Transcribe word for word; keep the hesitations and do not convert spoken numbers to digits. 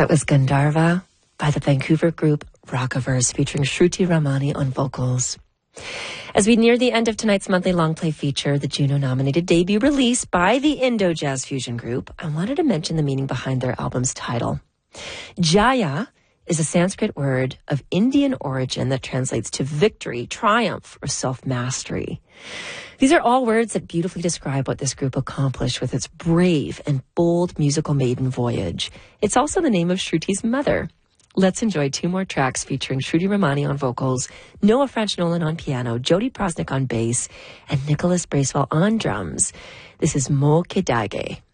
That was Gandharva by the Vancouver group Rockaverse, featuring Shruti Ramani on vocals. As we near the end of tonight's monthly long play feature, the Juno-nominated debut release by the Indo Jazz Fusion Group, I wanted to mention the meaning behind their album's title. Jaya is a Sanskrit word of Indian origin that translates to victory, triumph, or self-mastery. These are all words that beautifully describe what this group accomplished with its brave and bold musical maiden voyage. It's also the name of Shruti's mother. Let's enjoy two more tracks featuring Shruti Ramani on vocals, Noah French Nolan on piano, Jody Prosnick on bass, and Nicholas Bracewell on drums. This is Mo Ke Dage.